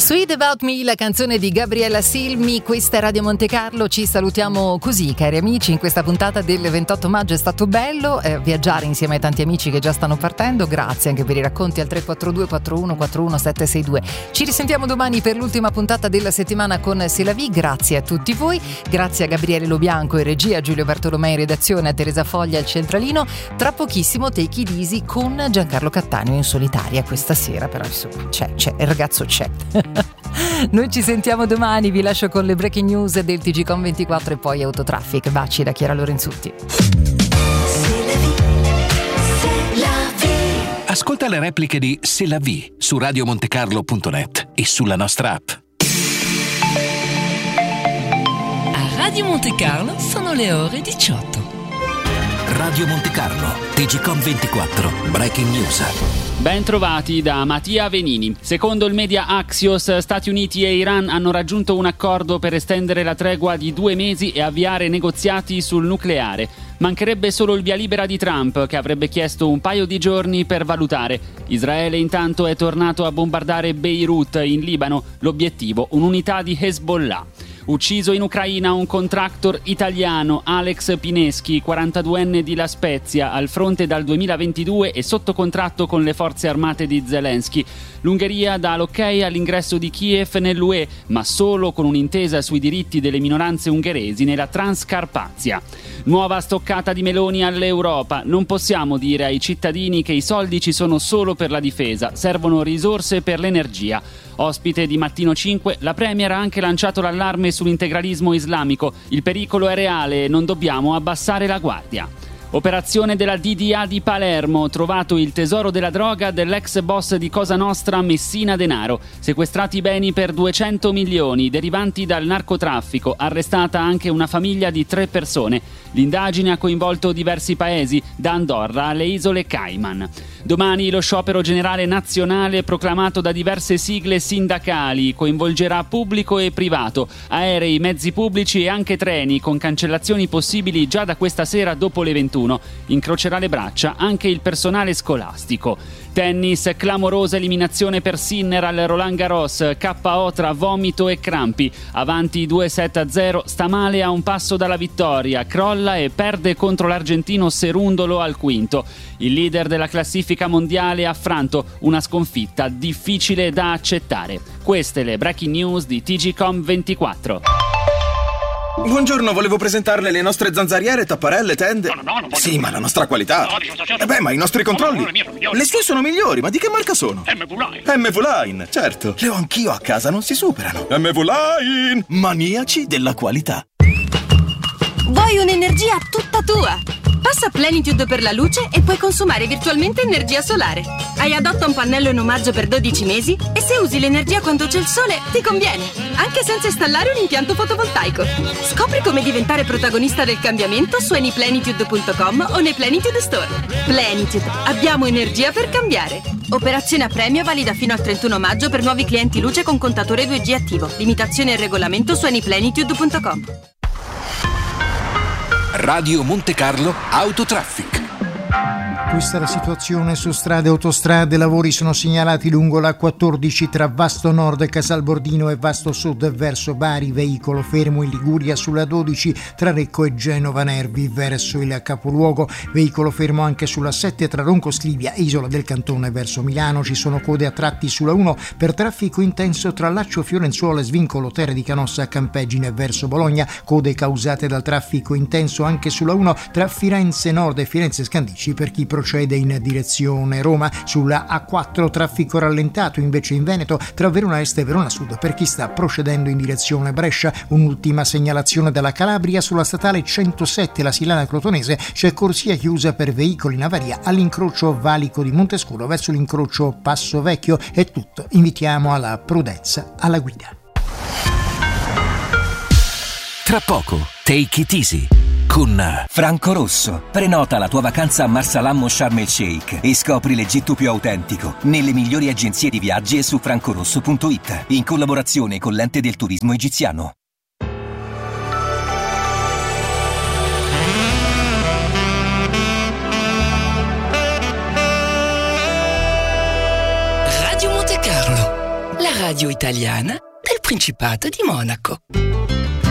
Sweet About Me, la canzone di Gabriella Silmi. Questa è Radio Monte Carlo, ci salutiamo così, cari amici, in questa puntata del 28 maggio. È stato bello viaggiare insieme ai tanti amici che già stanno partendo. Grazie anche per i racconti al 342 4141 762. Ci risentiamo domani per l'ultima puntata della settimana con C'est la vie. Grazie a tutti voi, grazie a Gabriele Lobianco in regia, a Giulio Bartolomei in redazione, a Teresa Foglia al centralino. Tra pochissimo Take It Easy con Giancarlo Cattaneo in solitaria questa sera, però insomma c'è, il ragazzo c'è. Noi ci sentiamo domani, vi lascio con le breaking news del TGcom 24 e poi Autotraffic. Baci da Chiara Lorenzutti. Ascolta le repliche di C'est la vie su radiomontecarlo.net e sulla nostra app. A Radio Monte Carlo sono le ore 18. Radio Monte Carlo, TGcom 24, breaking news. Ben trovati da Mattia Venini. Secondo il media Axios, Stati Uniti e Iran hanno raggiunto un accordo per estendere la tregua di 2 mesi e avviare negoziati sul nucleare. Mancherebbe solo il via libera di Trump, che avrebbe chiesto un paio di giorni per valutare. Israele intanto è tornato a bombardare Beirut in Libano, l'obiettivo un'unità di Hezbollah. Ucciso in Ucraina un contractor italiano, Alex Pineschi, 42enne di La Spezia, al fronte dal 2022 e sotto contratto con le forze armate di Zelensky. L'Ungheria dà l'ok all'ingresso di Kiev nell'UE, ma solo con un'intesa sui diritti delle minoranze ungheresi nella Transcarpazia. Nuova stoccata di Meloni all'Europa. Non possiamo dire ai cittadini che i soldi ci sono solo per la difesa, servono risorse per l'energia. Ospite di Mattino 5, la Premier ha anche lanciato l'allarme sull'integralismo islamico. Il pericolo è reale e non dobbiamo abbassare la guardia. Operazione della DDA di Palermo, trovato il tesoro della droga dell'ex boss di Cosa Nostra Messina Denaro. Sequestrati beni per 200 milioni derivanti dal narcotraffico, arrestata anche una famiglia di 3 persone. L'indagine ha coinvolto diversi paesi, da Andorra alle isole Cayman. Domani lo sciopero generale nazionale proclamato da diverse sigle sindacali coinvolgerà pubblico e privato, aerei, mezzi pubblici e anche treni, con cancellazioni possibili già da questa sera dopo le 21. Incrocerà le braccia anche il personale scolastico. Tennis, clamorosa eliminazione per Sinner al Roland Garros, KO tra vomito e crampi. Avanti 2-7-0, sta male a un passo dalla vittoria, crolla e perde contro l'argentino Cerundolo al quinto. Il leader della classifica mondiale ha affranto una sconfitta difficile da accettare. Queste le breaking news di TGcom 24. Buongiorno, volevo presentarle le nostre zanzariere, tapparelle, tende. No, Sì, ma la nostra qualità. Ma i nostri controlli. Le sue sono migliori, ma di che marca sono? MV-Line, certo. Le ho anch'io a casa, non si superano. MV-Line, maniaci della qualità. Vuoi un'energia tutta tua? Passa Plenitude per la luce e puoi consumare virtualmente energia solare. Hai Adotta un pannello in omaggio per 12 mesi e se usi l'energia quando c'è il sole ti conviene, anche senza installare un impianto fotovoltaico. Scopri come diventare protagonista del cambiamento su anyplenitude.com o nei Plenitude Store. Plenitude, abbiamo energia per cambiare. Operazione a premio valida fino al 31 maggio per nuovi clienti luce con contatore 2G attivo. Limitazioni e regolamento su anyplenitude.com. Radio Monte Carlo, Autotraffic. Questa è la situazione su strade e autostrade. Lavori sono segnalati lungo la 14 tra Vasto Nord, Casalbordino e Vasto Sud verso Bari. Veicolo fermo in Liguria sulla 12 tra Recco e Genova Nervi verso il capoluogo. Veicolo fermo anche sulla 7 tra Ronco Scrivia e Isola del Cantone verso Milano. Ci sono code a tratti sulla 1 per traffico intenso tra Laccio Fiorenzuola e Svincolo Terre di Canossa a Campegine verso Bologna. Code causate dal traffico intenso anche sulla 1 tra Firenze Nord e Firenze Scandicci per chi procede in direzione Roma. Sulla A4 traffico rallentato invece in Veneto tra Verona Est e Verona Sud per chi sta procedendo in direzione Brescia. Un'ultima segnalazione dalla Calabria: sulla statale 107 la Silana Crotonese c'è corsia chiusa per veicoli in avaria all'incrocio Valico di Montescuro verso l'incrocio Passo Vecchio. È tutto, invitiamo alla prudenza alla guida. Tra poco Take It Easy con Franco Rosso. Prenota la tua vacanza a Marsalam o Sharm el Sheikh e scopri l'Egitto più autentico nelle migliori agenzie di viaggi e su francorosso.it in collaborazione con l'Ente del Turismo Egiziano. Radio Monte Carlo, la radio italiana del Principato di Monaco.